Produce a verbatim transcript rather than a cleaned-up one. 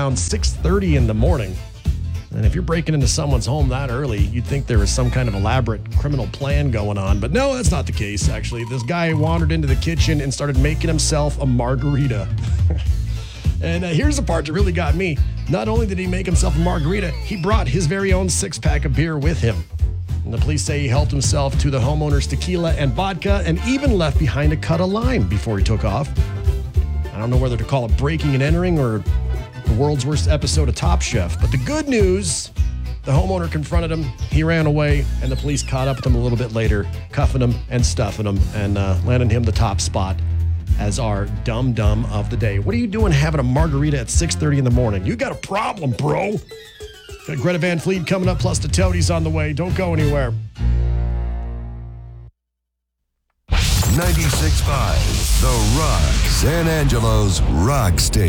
around six thirty in the morning. And if you're breaking into someone's home that early, you'd think there was some kind of elaborate criminal plan going on. But no, that's not the case, actually. This guy wandered into the kitchen and started making himself a margarita. And uh, here's the part that really got me. Not only did he make himself a margarita, he brought his very own six-pack of beer with him. And the police say he helped himself to the homeowner's tequila and vodka and even left behind a cut of lime before he took off. I don't know whether to call it breaking and entering or the world's worst episode of Top Chef. But the good news, the homeowner confronted him, he ran away, and the police caught up with him a little bit later, cuffing him and stuffing him and uh, landing him the top spot as our dum-dum of the day. What are you doing having a margarita at six thirty in the morning? You got a problem, bro. Got Greta Van Fleet coming up, plus the Toadies on the way. Don't go anywhere. ninety-six point five, The Rock, San Angelo's Rock Station.